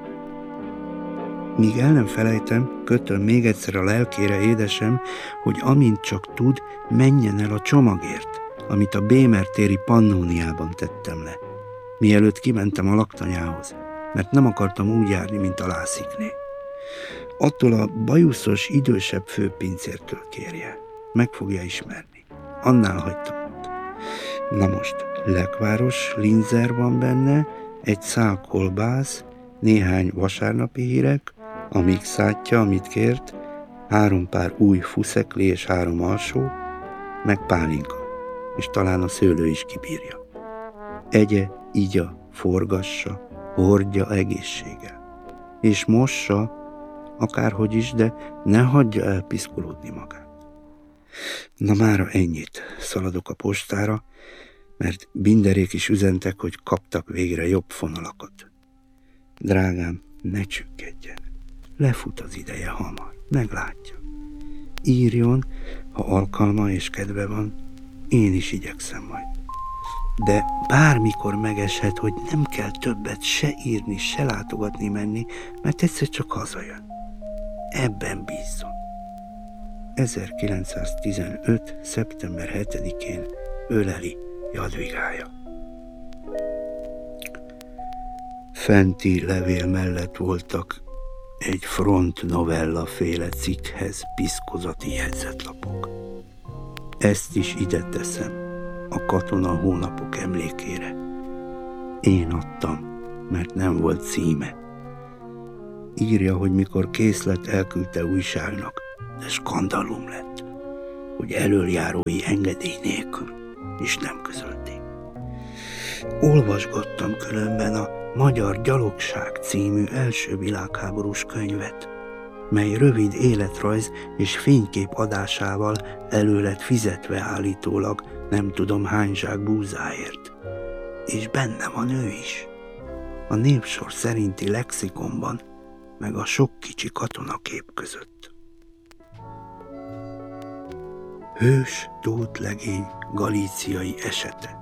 Míg el nem felejtem, kötöm még egyszer a lelkére, édesem, hogy amint csak tud, menjen el a csomagért, amit a Bémertéri Pannóniában tettem le, mielőtt kimentem a laktanyához, mert nem akartam úgy járni, mint a Lászikné. Attól a bajuszos, idősebb főpincértől kérje, meg fogja ismerni. Annál hagytam ott. Na most, lekváros linzer van benne, egy szál kolbász, néhány vasárnapi hírek, a mixátja, amit kért, három pár új fuszekli és három alsó, meg pálinka, és talán a szőlő is kibírja. Egye, igya, forgassa, hordja egészséggel, és mossa, akárhogy is, de ne hagyja elpiszkolódni magát. Na mára ennyit, szaladok a postára, mert Binderék is üzentek, hogy kaptak végre jobb fonalakat. Drágám, ne csüggedjen, lefut az ideje hamar, meglátja. Írjon, ha alkalma és kedve van, én is igyekszem majd. De bármikor megeshet, hogy nem kell többet se írni, se látogatni menni, mert egyszer csak hazajön. Ebben bízzon. ezerkilencszáztizenöt. szeptember hetedikén öleli Jadvigája. Fenti levél mellett voltak egy front novella féle cikkhez piszkozati jegyzetlapok. Ezt is ide teszem, a katona hónapok emlékére. Én adtam, mert nem volt címe. írja, hogy mikor kész lett, elküldte újságnak, de skandalum lett, hogy elöljárói engedély nélkül is nem közölték. Olvasgattam különben a Magyar Gyalogság című első világháborús könyvet, mely rövid életrajz és fénykép adásával elő lett fizetve állítólag nem tudom hány zsák búzáért. És benne van ő is. A népsor szerinti lexikonban, meg a sok kicsi katonakép között. Hős Tóth legény galíciai esete.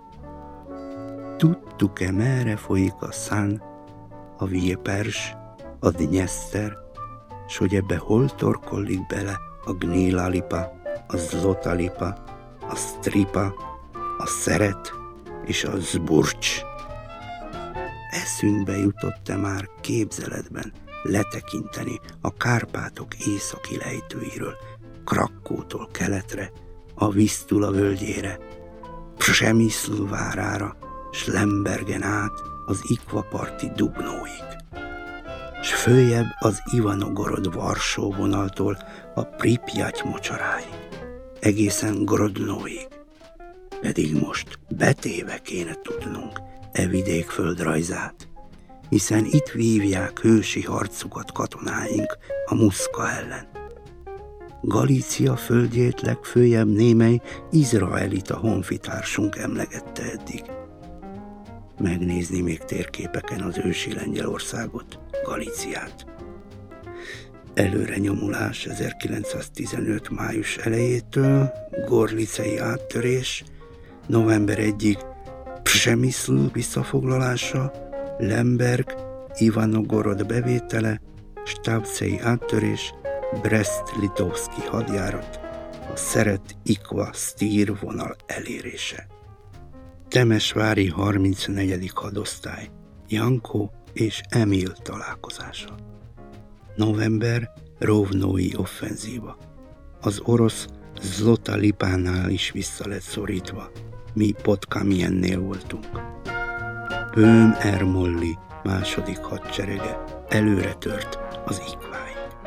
Tudtuk-e, merre folyik a Szán, a Viepers, a Dnyeszter, s hogy ebbe hol torkollik bele a Gnilalipa, a Zlotalipa, a Stripa, a Szeret és a Zburcs. Eszünkbe jutott-e már képzeletben letekinteni a Kárpátok északi lejtőiről, Krakkótól keletre, a Visztula völgyére, Przemyszl várára, s Lembergen át az Ikvaparti Dubnóig, s följebb az Ivanogorod-Varsó vonaltól a Pripyat mocsaráig, egészen Grodnóig. Pedig most betéve kéne tudnunk e vidék földrajzát, hiszen itt vívják hősi harcukat katonáink a Muszka ellen. Galícia földjét legfőjebb némely izraelita honfitársunk emlegette eddig. Megnézni még térképeken az ősi Lengyelországot, Galíciát. Előre nyomulás ezerkilencszáztizenöt. május elejétől, gorlicei áttörés, november elsejéig Przemyszl visszafoglalása, Lemberg, Ivanogorod bevétele, Stábcei áttörés, Brest-Litovszki hadjárat, a Szeret-Ikva-Sztír vonal elérése. Temesvári harmincnegyedik hadosztály, Janko és Emil találkozása. November, Rovnói offenzíva. Az orosz Zlota-Lipánál is vissza lett szorítva, mi Podkamjennél voltunk. Böhm Ermolli második hadserege előre tört az Ikváig.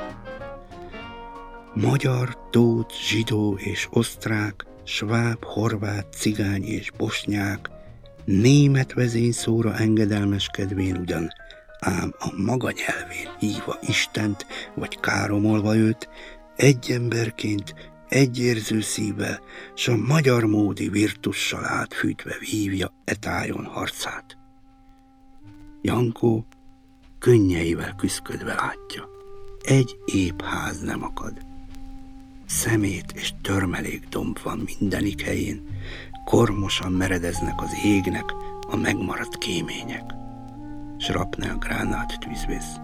Magyar, tót, zsidó és osztrák, sváb, horvát, cigány és bosnyák német vezényszóra engedelmeskedvén ugyan, ám a maga nyelvén hívva Istent vagy káromolva őt, egy emberként, egy érző szívvel, s a magyar módi virtussal átfűtve vívja e tájon harcát. Jankó könnyeivel küszködve látja, egy épp ház nem akad. Szemét és törmelék domb van mindenik helyén, kormosan meredeznek az égnek a megmaradt kémények. Srapnel gránát tűzvész.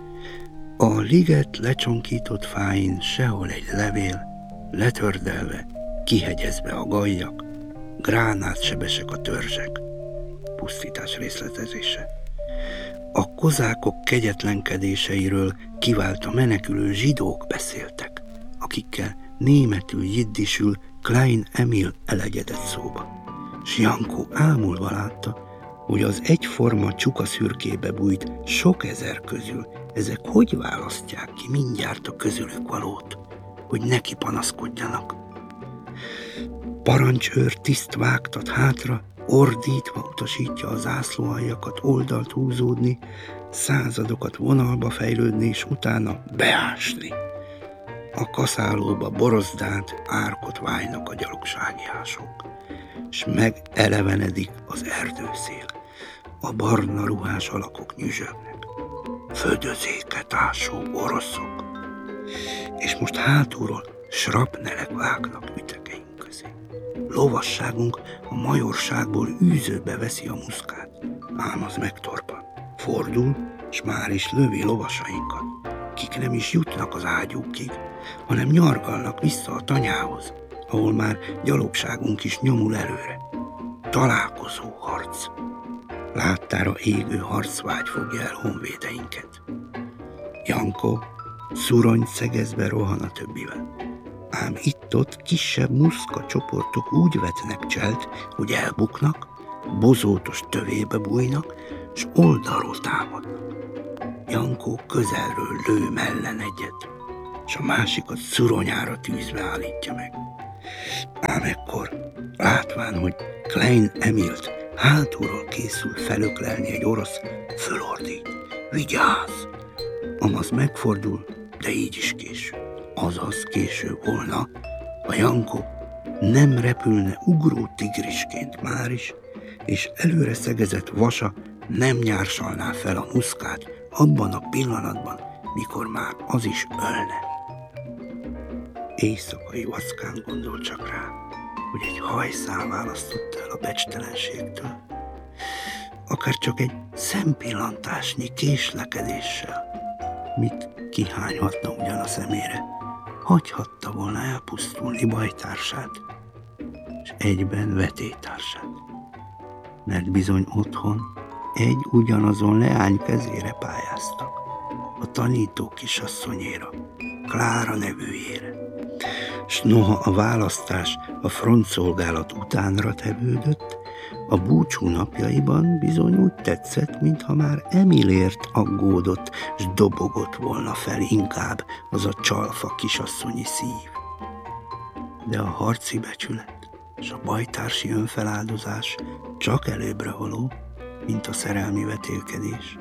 A liget lecsonkított fáin sehol egy levél, letördelve, kihegyezve a galljak, gránátsebesek a törzsek. Pusztítás részletezése. A kozákok kegyetlenkedéseiről kivált a menekülő zsidók beszéltek, akikkel németül, jiddisül Klein Emil elegyedett szóba. S Jankó ámulva látta, hogy az egyforma csuka szürkébe bújt sok ezer közül ezek hogy választják ki mindjárt a közülük valót, hogy neki panaszkodjanak. Parancsőr tiszt vágtat hátra, ordítva utasítja a zászlóaljakat oldalt húzódni, századokat vonalba fejlődni és utána beásni. A kaszálóba borozdát, árkot vájnak a gyalogsági ásók, s megelevenedik az erdőszél. A barna ruhás alakok nyüzsögnek. Födözéket ásó oroszok. És most hátulról srapnelek vágnak ütekeink közé. Lovasságunk a majorságból űzőbe veszi a muszkát, ám az megtorpan. Fordul, s már is lövi lovasainkat, kik nem is jutnak az ágyúkig, hanem nyargalnak vissza a tanyához, ahol már gyalogságunk is nyomul előre. Találkozó harc. Láttára égő harcvágy fogja el honvédeinket. Janko szurony szegezve rohan a többivel. Ám itt-ott kisebb muszka csoportok úgy vetnek cselt, hogy elbuknak, bozótos tövébe bújnak, s oldalról támadnak. Jankó közelről lő mellen egyet, és a másikat szuronyára tűzve állítja meg. Ám ekkor, látván, hogy Klein Emilt hátulról készül felöklelni egy orosz, fölordít. Vigyázz! Amaz megfordul, de így is késő. Azaz késő volna, a Jankó nem repülne ugró tigrisként már is, és előre szegezett vasa nem nyársalná fel a muszkát abban a pillanatban, mikor már az is ölne. Éjszakai vackán gondol csak rá, hogy egy hajszál választotta el a becstelenségtől, akár csak egy szempillantásnyi késlekedéssel, mit kihányhatna ugyan a szemére, hagyhatta volna elpusztulni bajtársát, és egyben vetélytársát. Mert bizony otthon egy ugyanazon leány kezére pályáztak, a tanító kisasszonyéra, Klára nevűjére. S noha a választás a frontszolgálat utánra tevődött, a búcsú napjaiban bizony úgy tetszett, mintha már Emilért aggódott, s dobogott volna fel inkább az a csalfa kisasszonyi szív. De a harci becsület és a bajtársi önfeláldozás csak előbbre való, mint a szerelmi vetélkedés.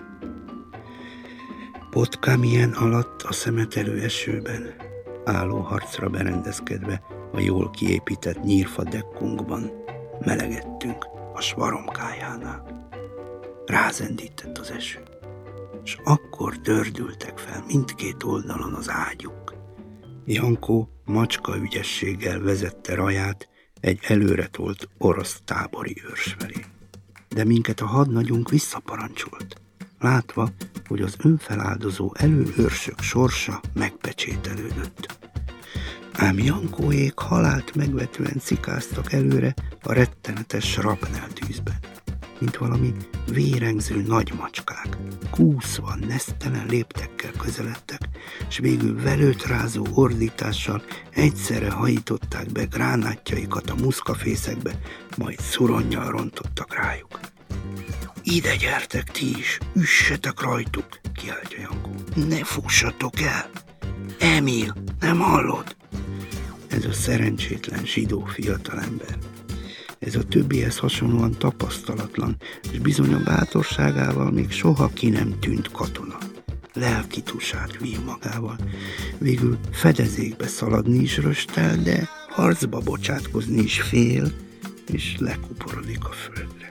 Potkamien alatt a szemetelő esőben, álló harcra berendezkedve a jól kiépített nyírfa dekkunkban melegedtünk a svaromkájánál. Rázendített az eső, és akkor dördültek fel mindkét oldalon az ágyuk. Jankó macska ügyességgel vezette raját egy előretolt orosz tábori őrs felé. De minket a hadnagyunk visszaparancsolt, látva, hogy az önfeláldozó előőrsök sorsa megpecsételődött. Ám Jankóék halált megvetően cikáztak előre a rettenetes srapnel tűzbe, mint valami vérengző nagy macskák, kúszva, nesztelen léptekkel közeledtek, s végül velőtrázó ordítással egyszerre hajították be gránátjaikat a muszkafészekbe, majd szuronnyal rontottak rájuk. Ide gyertek ti is, üssetek rajtuk, kiáltja Jankó. Ne fussatok el! Emil, nem hallod? Ez a szerencsétlen zsidó fiatalember. Ez a többihez hasonlóan tapasztalatlan, és bizony a bátorságával még soha ki nem tűnt katona. Lelki tusát vív magával. Végül fedezékbe szaladni is röstel, de harcba bocsátkozni is fél, és lekuporodik a földre.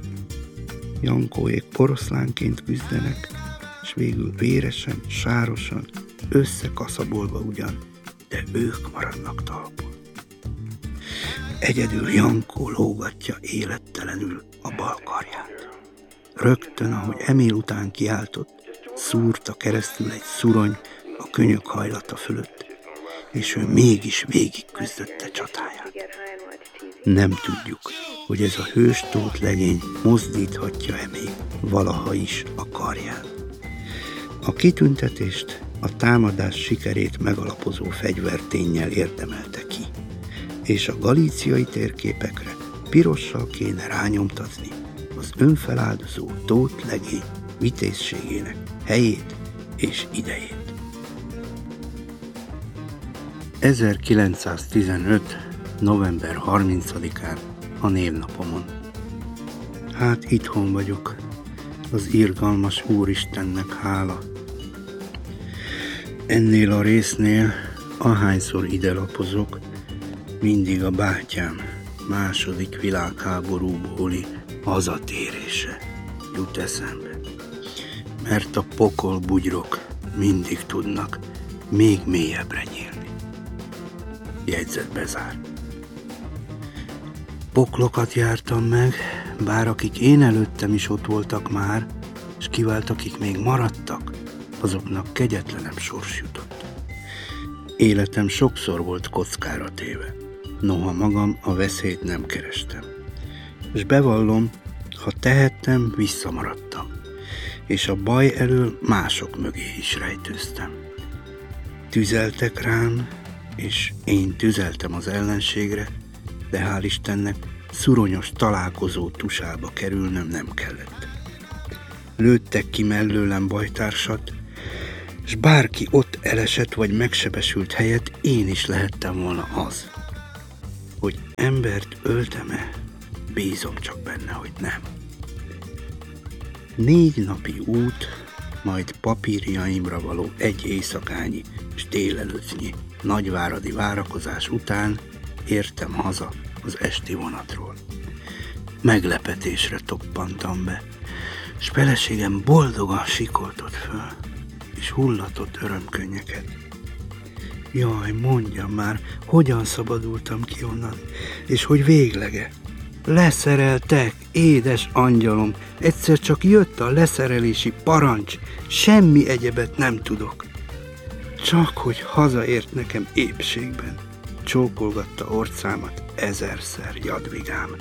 Jankóék poroszlánként küzdenek, és végül véresen, sárosan, összekaszabolva ugyan, de ők maradnak talpon. Egyedül Jankó lógatja élettelenül a bal karját. Rögtön, ahogy Emil után kiáltott, szúrta keresztül egy szurony a könyök hajlata fölött, és ő mégis végig küzdötte csatáját. Nem tudjuk, hogy ez a hőstót legény mozdíthatja-e még valaha is a karját. A kitüntetést a támadás sikerét megalapozó fegyverténnyel érdemelte ki, és a galíciai térképekre pirossal kéne rányomtatni az önfeláldozó Tóth legény vitézségének helyét és idejét. ezerkilencszáztizenöt. november harmincadikán a névnapomon. Hát itthon vagyok, az irgalmas Úristennek hála. Ennél a résznél, ahányszor ide lapozok, mindig a bátyám második világháborúbóli hazatérése jut eszembe. Mert a pokol bugyrok mindig tudnak még mélyebbre nyílni. Jegyzet bezár. Poklokat jártam meg, bár akik én előttem is ott voltak már, és kivált, akik még maradtak, azoknak kegyetlenebb sors jutott. Életem sokszor volt kockára téve, noha magam a veszélyt nem kerestem. És bevallom, ha tehettem, visszamaradtam, és a baj elől mások mögé is rejtőztem. Tüzeltek rám, és én tüzeltem az ellenségre, de hál' Istennek szuronyos találkozó tusába kerülnöm nem kellett. lőttek ki mellőlem bajtársat, s bárki ott elesett vagy megsebesült helyett én is lehettem volna az. Hogy embert öltem-e, bízom csak benne, hogy nem. Négy napi út, majd papírjaimra való egy éjszakányi és délelőttnyi nagyváradi várakozás után értem haza az esti vonatról. Meglepetésre toppantam be, s feleségem boldogan sikoltott föl, és hullatott örömkönnyeket. Jaj, mondjam már, hogyan szabadultam ki onnan, és hogy véglege. Leszereltek, édes angyalom, egyszer csak jött a leszerelési parancs, semmi egyebet nem tudok. Csak hogy hazaért nekem épségben, csókolgatta orcámat ezerszer Jadvigám.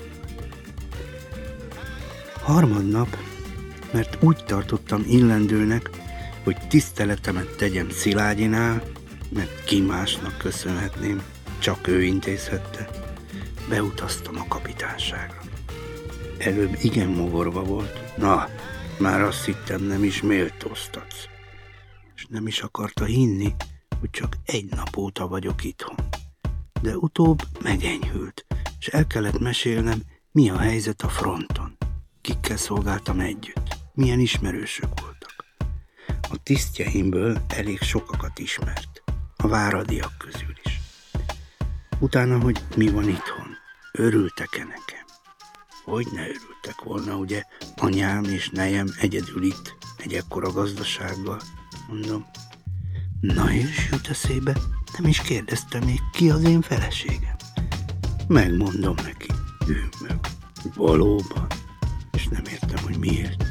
Harmadnap, mert úgy tartottam illendőnek, hogy tiszteletemet tegyem Szilágyinál, mert ki másnak köszönhetném, csak ő intézhette, beutaztam a kapitányságra. Előbb igen mogorva volt, na, már azt hittem, nem is méltóztatsz, és nem is akarta hinni, hogy csak egy nap óta vagyok itthon. De utóbb megenyhült, és el kellett mesélnem, mi a helyzet a fronton, kikkel szolgáltam együtt, milyen ismerősök voltak. A tisztjeimből elég sokakat ismert, a váradiak közül is. Utána, hogy mi van itthon, örültek-e nekem? Hogy ne örültek volna, ugye, anyám és nejem egyedül itt, egy ekkora gazdasággal, mondom. Na és jut eszébe, nem is kérdeztem még, ki az én feleségem. Megmondom neki, hűmög, valóban, és nem értem, hogy miért.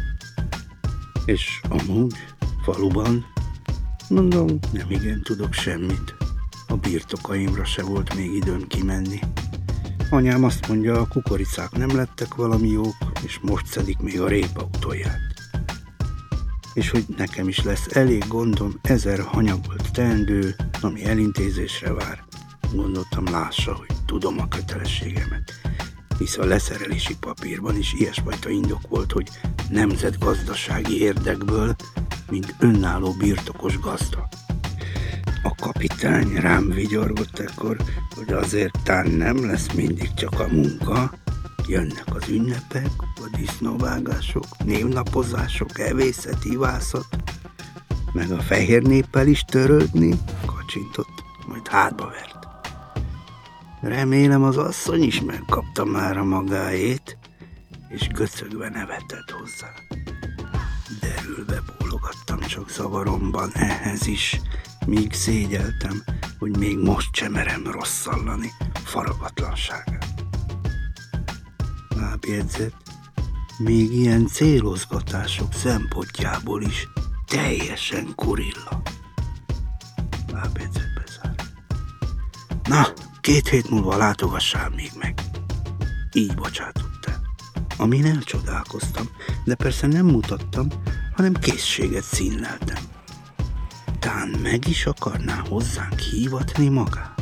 És amúgy, faluban, mondom, nem igen tudok semmit. A birtokaimra se volt még időm kimenni. Anyám azt mondja, a kukoricák nem lettek valami jók, és most szedik még a répa utolját. És hogy nekem is lesz elég gondom ezer hanyagolt teendő, ami elintézésre vár. Gondoltam, lássa, hogy tudom a kötelességemet. Hisz a leszerelési papírban is ilyesfajta indok volt, hogy nemzetgazdasági érdekből, mint önálló birtokos gazda. A kapitány rám vigyorgott ekkor, hogy azért tán nem lesz mindig csak a munka, jönnek az ünnepek, a disznóvágások, névnapozások, evészet, ivászat, meg a fehér néppel is törődni, kacsintott, majd hátba vert. Remélem az asszony is megkapta már a magáét, és göcögve nevetett hozzá. Derülve bólogattam csak zavaromban ehhez is, míg szégyeltem, hogy még most sem merem rosszallani faragatlanságát. Lábjegyzet, még ilyen célozgatások szempontjából is teljesen kurilla. Lábjegyzet bezár. Na, két hét múlva látogassál még meg. Így bocsátott el. Amin elcsodálkoztam, de persze nem mutattam, hanem készséget színleltem. Tán meg is akarná hozzánk hívatni magát.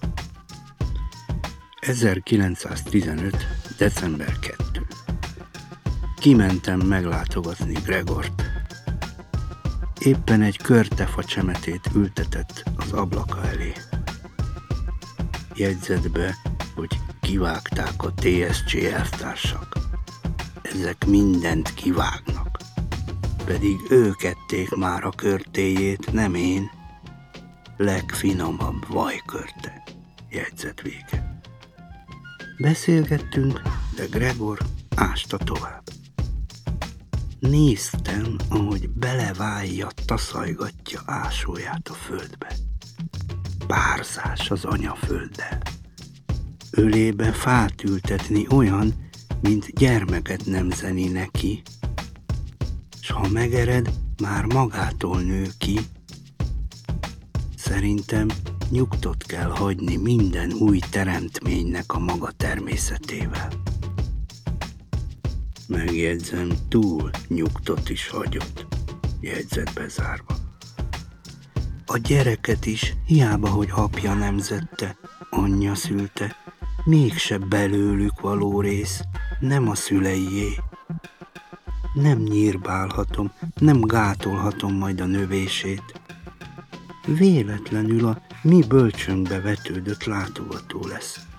ezerkilencszáztizenöt. december kettő. Kimentem meglátogatni Gregort. Éppen egy körtefa csemetét ültetett az ablaka elé. Jegyzett be, hogy kivágták a té es cé elvtársak. Ezek mindent kivágnak. Pedig ők ették már a körtéjét, nem én. Legfinomabb vajkörte. Jegyzett vége. Beszélgettünk, de Gregor ásta tovább. Néztem, ahogy beleválja, taszajgatja ásóját a földbe. Párzás az anyafölddel. Ölébe fát ültetni olyan, mint gyermeket nemzeni neki, s ha megered, már magától nő ki. Szerintem nyugtot kell hagyni minden új teremtménynek a maga természetével. Megjegyzem, túl nyugtot is hagyott, jegyzet bezárva. A gyereket is, hiába, hogy apja nemzette, anyja szülte, mégse belőlük való rész, nem a szüleié. Nem nyírbálhatom, nem gátolhatom majd a növését. Véletlenül a mi bölcsőnkbe vetődött látogató lesz.